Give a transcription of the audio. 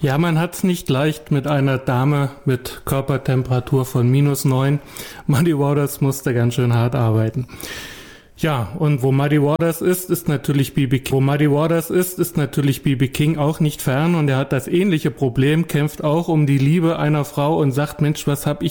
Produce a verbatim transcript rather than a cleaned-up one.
Ja, man hat's nicht leicht mit einer Dame mit Körpertemperatur von minus neun. Muddy Waters musste ganz schön hart arbeiten. Ja, und wo Muddy Waters ist, ist natürlich B B King. Wo Muddy Waters ist, ist natürlich B B King auch nicht fern und er hat das ähnliche Problem, kämpft auch um die Liebe einer Frau und sagt, Mensch, was hab ich